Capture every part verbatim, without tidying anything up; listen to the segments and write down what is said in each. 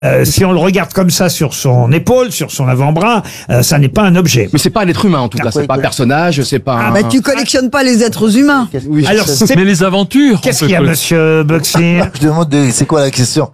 Euh, si on le regarde comme ça sur son épaule, sur son avant-bras, euh, ça n'est pas un objet. Mais c'est pas un être humain en tout cas, c'est pas un personnage, c'est pas. Ah un... bah tu collectionnes pas les êtres humains. Oui. Alors, c'est... Mais les aventures. Qu'est-ce qu'il y a, monsieur Buxy? Je demande de... c'est quoi la question?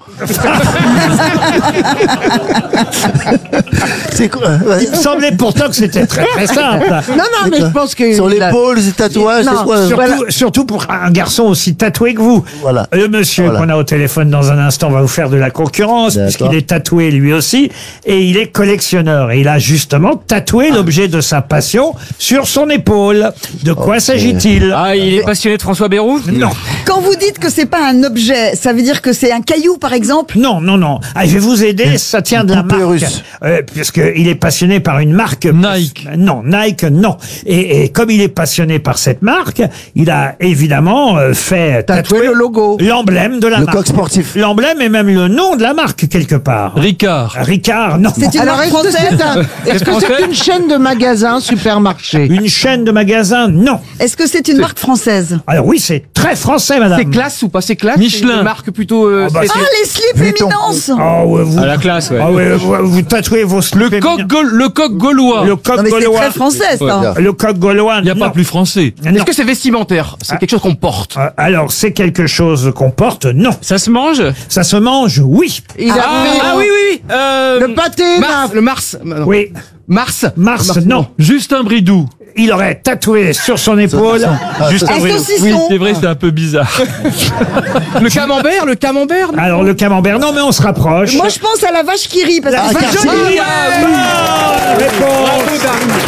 C'est quoi? Il me semblait pourtant que c'était très très simple. Non, non, mais je pense que... Sur l'épaule, c'est tatouage, Non, c'est quoi? Surtout, Voilà. surtout pour un garçon aussi tatoué que vous. Voilà. Le monsieur Voilà. qu'on a au téléphone dans un instant va vous faire de la concurrence, D'accord. puisqu'il est tatoué lui aussi, et il est collectionneur. Et il a justement tatoué l'objet de sa passion sur son épaule. De quoi Ok. s'agit-il? Ah, il est passionné de François Bayrou? Non, Quand vous dites que c'est pas un objet, ça veut dire que c'est un caillou, par exemple? non, non, non. Ah, je vais vous aider, ça tient de la poupée marque. russe. Euh, puisqu'il est passionné par une marque. Nike. Non, Nike, non. Et, et comme il est passionné par cette marque, il a évidemment euh, fait Tatouer le logo. l'emblème de la Le marque. coq sportif. L'emblème et même le nom de la marque, quelque part. Ricard. Ricard, non. C'est une Alors, marque est-ce que française? c'est un- est-ce que français c'est une chaîne de magasins, supermarché? Une chaîne de magasins, non. Est-ce que c'est une marque française? Alors oui, c'est très français, madame. C'est classe ou pas? C'est classe? Michelin. C'est une marque plutôt. Euh, Ah bah, c'est- Ah, les slips Vuitton. éminence! Ah ouais, vous, À la classe, ouais. ah ouais, vous, vous tatouez vos Le slips coq, éminents. gaul- le coq gaulois. Le coq Non, mais c'est gaulois. très français, ça. Le coq gaulois, Il n'y a non. pas plus français. Non. Est-ce que c'est vestimentaire? C'est quelque chose qu'on porte. Euh, Alors, c'est quelque chose qu'on porte? Non. Ça se mange? Ça se mange? Oui. Il a Ah, fait ah oui, oui, oui. Euh, le pâté, Mars, là. le Mars. non. Oui. Mars. Mars, non. Justin Bridou. Il aurait tatoué sur son épaule. Ah, Justin Un Bridou. saucisson. Oui, c'est vrai, c'est un peu bizarre. Le camembert, le camembert. non Alors, le camembert, non, mais on se rapproche. Moi, je pense à la vache qui rit, parce La que vache c'est qui joli. rit. Bonne réponse.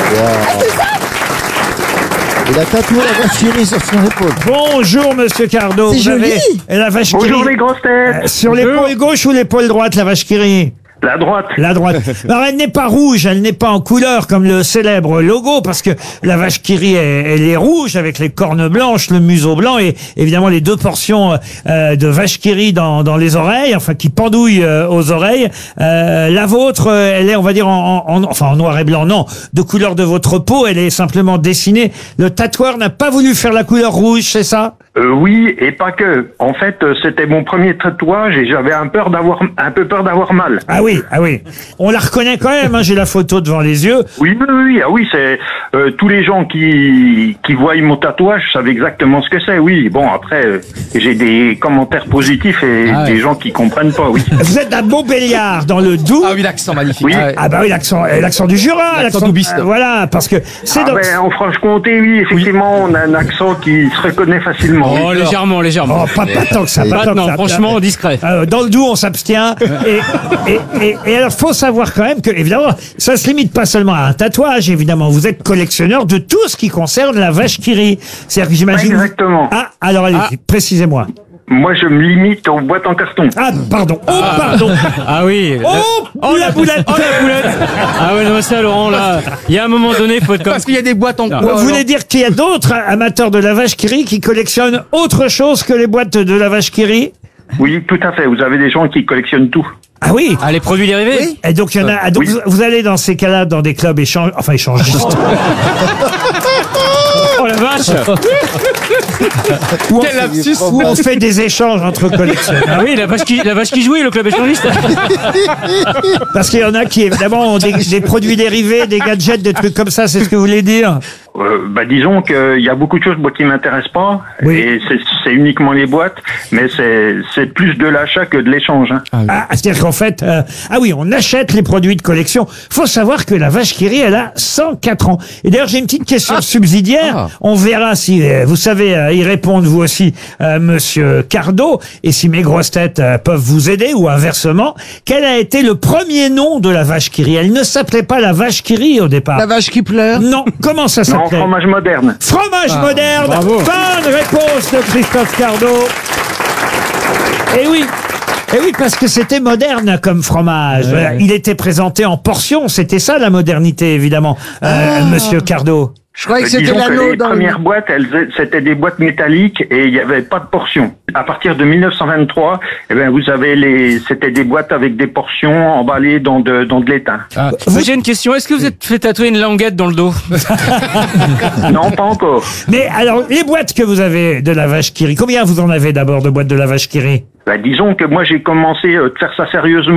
Il a tatoué la vache qui rit sur son épaule. Bonjour, monsieur Cardo. C'est Vous joli. avez la vache qui Bonjour rit. les grosses têtes. Euh, Sur l'épaule gauche ou l'épaule droite, la vache qui rit? La droite. La droite. Alors, elle n'est pas rouge, elle n'est pas en couleur comme le célèbre logo, parce que la vache qui rit, elle, elle est rouge avec les cornes blanches, le museau blanc et évidemment les deux portions euh, de vache qui rit dans, dans les oreilles, enfin qui pendouillent euh, aux oreilles. Euh, la vôtre, euh, elle est, on va dire, en, en, en- enfin en noir et blanc, non, de couleur de votre peau, elle est simplement dessinée. Le tatoueur n'a pas voulu faire la couleur rouge, c'est ça? Euh, oui, et pas que. En fait, euh, c'était mon premier tatouage et j'avais un peur d'avoir, un peu peur d'avoir mal. Ah oui, ah oui. On la reconnaît quand même, hein, j'ai la photo devant les yeux. Oui, oui, oui, ah oui, c'est euh, tous les gens qui qui voient mon tatouage savent exactement ce que c'est. Oui, bon après, euh, j'ai des commentaires positifs et Ah ouais. des gens qui comprennent pas. Oui. Vous êtes à Montbéliard, dans le Doubs. Ah oui, l'accent magnifique. Oui. Ah ouais. Ah bah oui, l'accent, euh, l'accent du Jura, L'accent doubiste. euh, voilà, parce que c'est Ah dans... ben, en Franche-Comté, oui, effectivement, on a un accent qui se reconnaît facilement. Oh, oui. légèrement, légèrement. Oh, pas, pas tant que ça, pas tant que Maintenant, ça. franchement, discret. Euh, dans le Doubs, on s'abstient. et, et, et, et alors, faut savoir quand même que, évidemment, ça se limite pas seulement à un tatouage, évidemment. Vous êtes collectionneur de tout ce qui concerne la vache qui rit. C'est-à-dire que j'imagine... Exactement. Ah, alors allez, Ah. précisez-moi. Moi, je me limite aux boîtes en carton. Ah, pardon. Oh, pardon. Ah oui. Oh, Oh, la boulette. Oh, la boulette. Ah ouais, non, mais ça, Laurent, là, il y a un moment donné, il faut être comme... Parce qu'il y a des boîtes en Non. quoi Vous voulez dire qu'il y a d'autres amateurs de la vache qui rit qui collectionnent autre chose que les boîtes de la vache qui rit? Oui, tout à fait. Vous avez des gens qui collectionnent tout. Ah oui. Ah, les produits dérivés? Oui. Et donc, il y en a, ah, donc Oui. vous, vous allez dans ces cas-là dans des clubs échange, enfin échangistes. Oh la vache. où, on, Quel lapsus. où on fait des échanges entre collectionneurs. Ah oui, la vache qui, la vache qui jouait, le club échangiste. Parce qu'il y en a qui, évidemment, ont des, des produits dérivés, des gadgets, des trucs comme ça, c'est ce que vous voulez dire? Euh, bah, disons qu'il y a beaucoup de choses moi, qui m'intéressent pas, Oui. et c'est- c'est uniquement les boîtes, mais c'est c'est plus de l'achat que de l'échange. Hein. Ah, c'est-à-dire qu'en fait, euh, ah oui, on achète les produits de collection. Faut savoir que la vache qui rit, elle a cent quatre ans. Et d'ailleurs, j'ai une petite question subsidiaire. Ah. On verra si, euh, vous savez, euh, y répondre vous aussi, euh, monsieur Cardo, et si mes grosses têtes euh, peuvent vous aider, ou inversement. Quel a été le premier nom de la vache qui rit? Elle ne s'appelait pas la vache qui rit au départ. La vache qui pleure. Non, comment ça Non, s'appelait? fromage moderne. Fromage moderne. bravo. Bonne réponse de Christophe Cardo. Eh oui. Eh oui, parce que c'était moderne comme fromage. Voilà, il était présenté en portions. C'était ça la modernité, évidemment, euh, monsieur Cardo. Je croyais que Euh, c'était disons que l'anneau les dans le... premières boîtes, elles, c'était des boîtes métalliques et il n'y avait pas de portions. À partir de mille neuf cent vingt-trois, eh ben vous avez les, c'était des boîtes avec des portions emballées dans de dans de l'étain. Ah. Moi, j'ai une question. Est-ce que vous êtes fait tatouer une languette dans le dos? Non, pas encore. Mais alors, les boîtes que vous avez de la vache qui rit, combien vous en avez d'abord de boîtes de la vache qui rit? Ben, disons que moi j'ai commencé euh, de faire ça sérieusement